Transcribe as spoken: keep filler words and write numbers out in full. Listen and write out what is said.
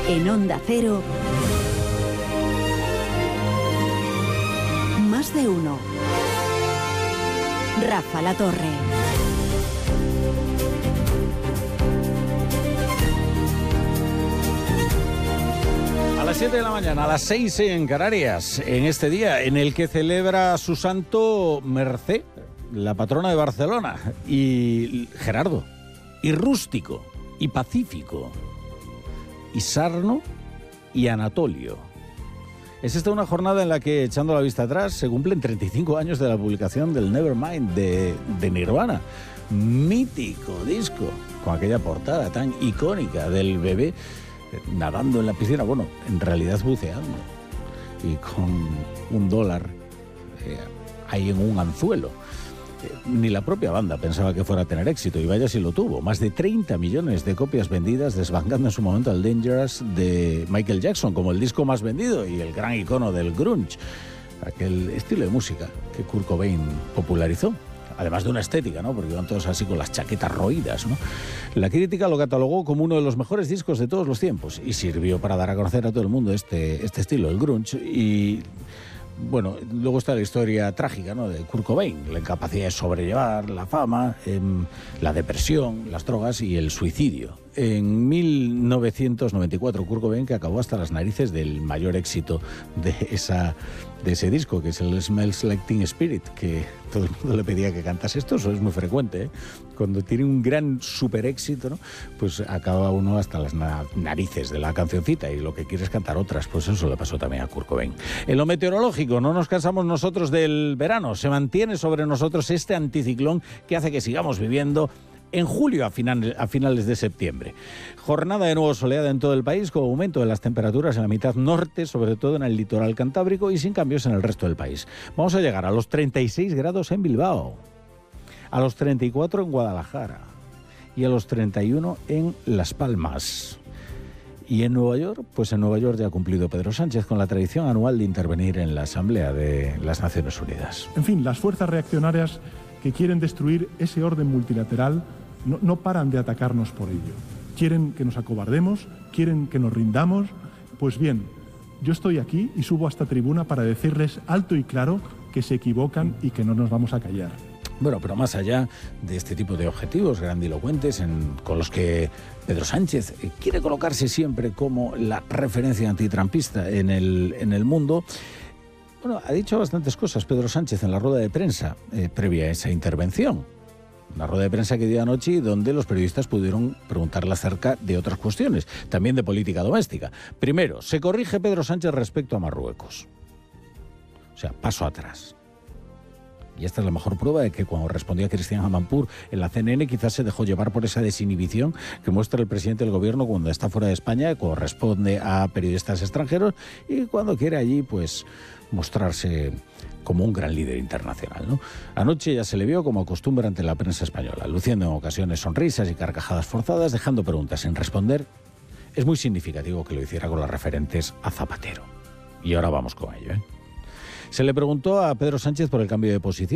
En Onda Cero, Más de Uno. Rafa La Torre. A las siete de la mañana, a las seis en Canarias, en este día en el que celebra su santo Mercé, la patrona de Barcelona, y Gerardo, y Rústico, y Pacífico, y Sarno, y Anatolio. Es esta una jornada en la que, echando la vista atrás, se cumplen treinta y cinco años de la publicación del Nevermind de, de Nirvana. Mítico disco, con aquella portada tan icónica del bebé nadando en la piscina, bueno, en realidad buceando, y con un dólar eh, ahí en un anzuelo. Eh, ni la propia banda pensaba que fuera a tener éxito, y vaya si lo tuvo. Más de treinta millones de copias vendidas, desbancando en su momento al Dangerous de Michael Jackson como el disco más vendido y el gran icono del grunge, aquel estilo de música que Kurt Cobain popularizó. Además de una estética, ¿no? Porque iban todos así con las chaquetas roídas, ¿no? La crítica lo catalogó como uno de los mejores discos de todos los tiempos y sirvió para dar a conocer a todo el mundo este, este estilo, el grunge. Y bueno, luego está la historia trágica, ¿no?, de Kurt Cobain, la incapacidad de sobrellevar la fama, eh, la depresión, las drogas y el suicidio. En mil novecientos noventa y cuatro, Kurt Cobain, que acabó hasta las narices del mayor éxito de esa de ese disco, que es el Smells Like Teen Spirit, que todo el mundo le pedía que cantase esto. Eso es muy frecuente, ¿eh? Cuando tiene un gran super éxito, ¿no?, pues acaba uno hasta las na- narices de la cancioncita y lo que quiere es cantar otras. Pues eso le pasó también a Kurt Cobain. En lo meteorológico, no nos cansamos nosotros del verano. Se mantiene sobre nosotros este anticiclón que hace que sigamos viviendo en julio a, final, a finales de septiembre. Jornada de nuevo soleada en todo el país, con aumento de las temperaturas en la mitad norte, sobre todo en el litoral cantábrico, y sin cambios en el resto del país. Vamos a llegar a los treinta y seis grados en Bilbao, a los treinta y cuatro en Guadalajara y a los treinta y uno en Las Palmas. Y en Nueva York, pues en Nueva York ya ha cumplido Pedro Sánchez con la tradición anual de intervenir en la Asamblea de las Naciones Unidas. En fin, las fuerzas reaccionarias que quieren destruir ese orden multilateral No, no paran de atacarnos por ello. Quieren que nos acobardemos, quieren que nos rindamos. Pues bien, yo estoy aquí y subo a esta tribuna para decirles alto y claro que se equivocan y que no nos vamos a callar. Bueno, pero más allá de este tipo de objetivos grandilocuentes en, con los que Pedro Sánchez quiere colocarse siempre como la referencia antitrampista en el, en el mundo, bueno, ha dicho bastantes cosas Pedro Sánchez en la rueda de prensa eh, previa a esa intervención. Una rueda de prensa que dio anoche, donde los periodistas pudieron preguntarle acerca de otras cuestiones, también de política doméstica. Primero, se corrige Pedro Sánchez respecto a Marruecos. O sea, paso atrás. Y esta es la mejor prueba de que cuando respondió a Cristian Amanpour en la C N N, quizás se dejó llevar por esa desinhibición que muestra el presidente del gobierno cuando está fuera de España, cuando responde a periodistas extranjeros y cuando quiere allí, pues, mostrarse como un gran líder internacional, ¿no? Anoche ya se le vio como acostumbra ante la prensa española, luciendo en ocasiones sonrisas y carcajadas forzadas, dejando preguntas sin responder. Es muy significativo que lo hiciera con las referentes a Zapatero. Y ahora vamos con ello, ¿eh? Se le preguntó a Pedro Sánchez por el cambio de posición